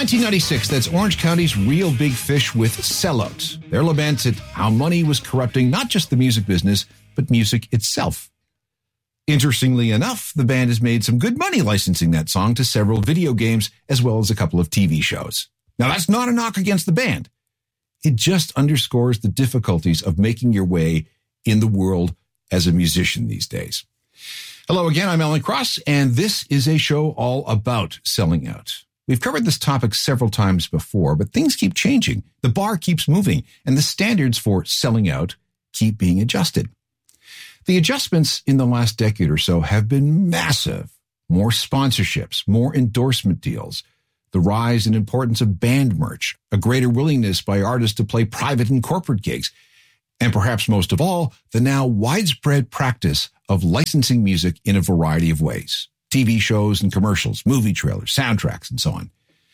1996, that's Orange County's Real Big Fish with Sellout. Their lament at how money was corrupting not just the music business, but music itself. Interestingly enough, the band has made some good money licensing that song to several video games as well as a couple of TV shows. Now, that's not a knock against the band. It just underscores the difficulties of making your way in the world as a musician these days. Hello again, I'm Alan Cross, and this is a show all about selling out. We've covered this topic several times before, but things keep changing. The bar keeps moving, and the standards for selling out keep being adjusted. The adjustments in the last decade or so have been massive. More sponsorships, more endorsement deals, the rise in importance of band merch, a greater willingness by artists to play private and corporate gigs, and perhaps most of all, the now widespread practice of licensing music in a variety of ways. TV shows and commercials, movie trailers, soundtracks, and so on.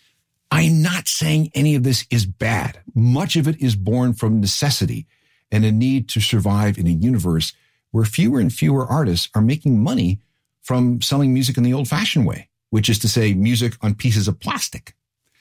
I'm not saying any of this is bad. Much of it is born from necessity and a need to survive in a universe where fewer and fewer artists are making money from selling music in the old-fashioned way, which is to say music on pieces of plastic.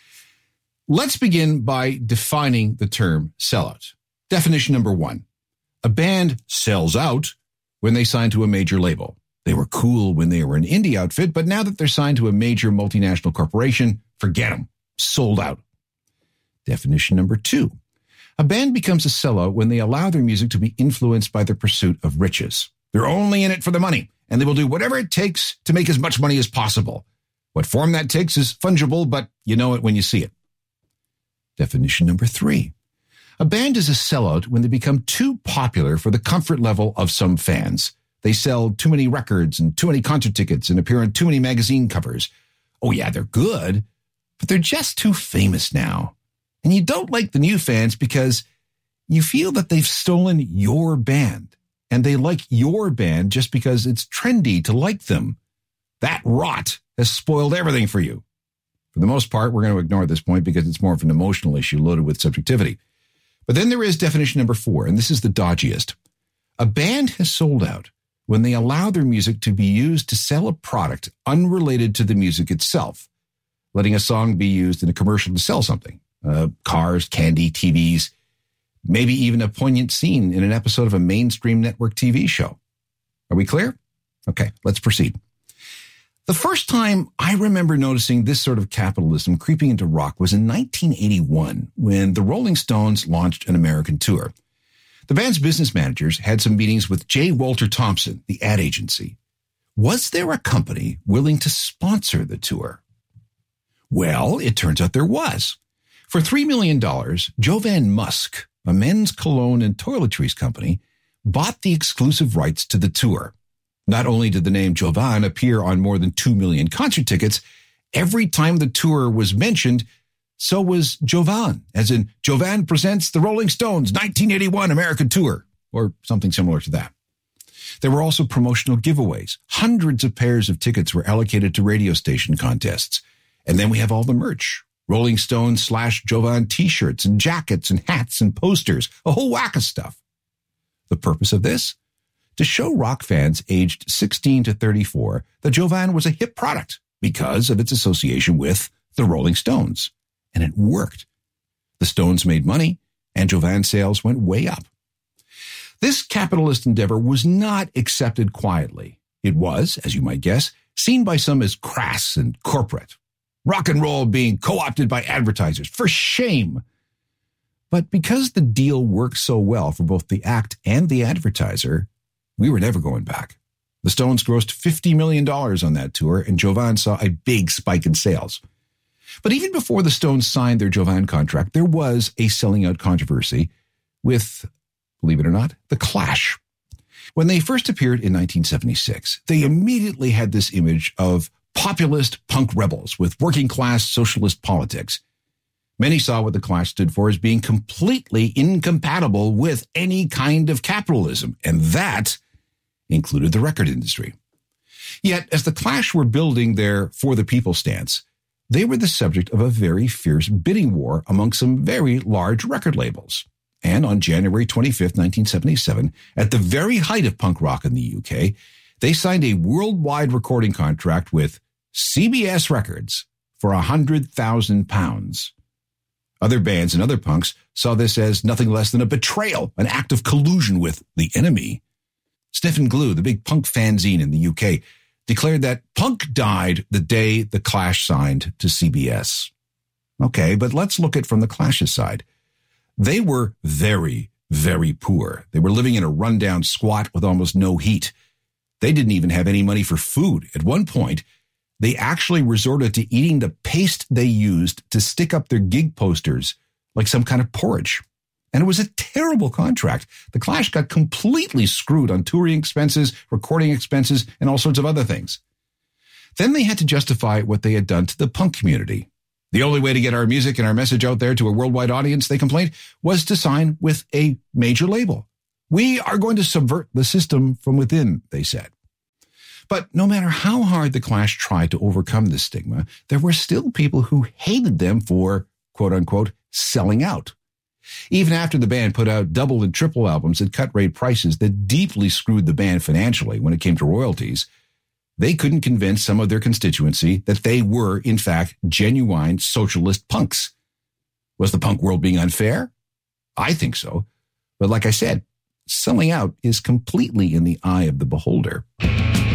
Let's begin by defining the term sellout. Definition number 1. A band sells out when they sign to a major label. They were cool when they were an indie outfit, but now that they're signed to a major multinational corporation, forget them. Sold out. Definition number 2. A band becomes a sellout when they allow their music to be influenced by the pursuit of riches. They're only in it for the money, and they will do whatever it takes to make as much money as possible. What form that takes is fungible, but you know it when you see it. Definition number 3. A band is a sellout when they become too popular for the comfort level of some fans. They sell too many records and too many concert tickets and appear on too many magazine covers. Oh yeah, they're good, but they're just too famous now. And you don't like the new fans because you feel that they've stolen your band, and they like your band just because it's trendy to like them. That rot has spoiled everything for you. For the most part, we're going to ignore this point because it's more of an emotional issue loaded with subjectivity. But then there is definition number 4, and this is the dodgiest. A band has sold out when they allow their music to be used to sell a product unrelated to the music itself, letting a song be used in a commercial to sell something. Cars, candy, TVs, maybe even a poignant scene in an episode of a mainstream network TV show. Are we clear? Okay, let's proceed. The first time I remember noticing this sort of capitalism creeping into rock was in 1981 when the Rolling Stones launched an American tour. The band's business managers had some meetings with J. Walter Thompson, the ad agency. Was there a company willing to sponsor the tour? Well, it turns out there was. For $3 million, Jovan Musk, a men's cologne and toiletries company, bought the exclusive rights to the tour. Not only did the name Jovan appear on more than 2 million concert tickets, every time the tour was mentioned, so was Jovan, as in Jovan presents the Rolling Stones 1981 American Tour, or something similar to that. There were also promotional giveaways. Hundreds of pairs of tickets were allocated to radio station contests. And then we have all the merch. Rolling Stones / Jovan t-shirts and jackets and hats and posters, a whole whack of stuff. The purpose of this? To show rock fans aged 16 to 34 that Jovan was a hip product because of its association with the Rolling Stones. And it worked. The Stones made money, and Jovan sales went way up. This capitalist endeavor was not accepted quietly. It was, as you might guess, seen by some as crass and corporate. Rock and roll being co-opted by advertisers. For shame! But because the deal worked so well for both the act and the advertiser, we were never going back. The Stones grossed $50 million on that tour, and Jovan saw a big spike in sales. But even before the Stones signed their Jovan contract, there was a selling out controversy with, believe it or not, The Clash. When they first appeared in 1976, they immediately had this image of populist punk rebels with working class socialist politics. Many saw what The Clash stood for as being completely incompatible with any kind of capitalism, and that included the record industry. Yet, as The Clash were building their For the People stance, they were the subject of a very fierce bidding war among some very large record labels. And on January 25th, 1977, at the very height of punk rock in the UK, they signed a worldwide recording contract with CBS Records for £100,000. Other bands and other punks saw this as nothing less than a betrayal, an act of collusion with the enemy. Sniff and Glue, the big punk fanzine in the UK, declared that punk died the day the Clash signed to CBS. Okay, but let's look at it from the Clash's side. They were very, very poor. They were living in a rundown squat with almost no heat. They didn't even have any money for food. At one point, they actually resorted to eating the paste they used to stick up their gig posters like some kind of porridge. And it was a terrible contract. The Clash got completely screwed on touring expenses, recording expenses, and all sorts of other things. Then they had to justify what they had done to the punk community. The only way to get our music and our message out there to a worldwide audience, they complained, was to sign with a major label. We are going to subvert the system from within, they said. But no matter how hard the Clash tried to overcome this stigma, there were still people who hated them for, quote unquote, selling out. Even after the band put out double and triple albums at cut-rate prices that deeply screwed the band financially when it came to royalties, they couldn't convince some of their constituency that they were, in fact, genuine socialist punks. Was the punk world being unfair? I think so. But like I said, selling out is completely in the eye of the beholder.